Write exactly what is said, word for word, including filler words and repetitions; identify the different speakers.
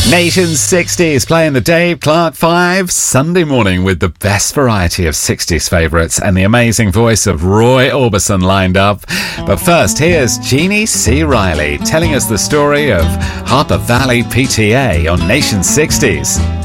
Speaker 1: Nation sixties playing the Dave Clark five Sunday morning with the best variety of sixties favourites and the amazing voice of Roy Orbison lined up. But first, here's Jeannie C. Riley telling us the story of Harper Valley P T A on Nation sixties.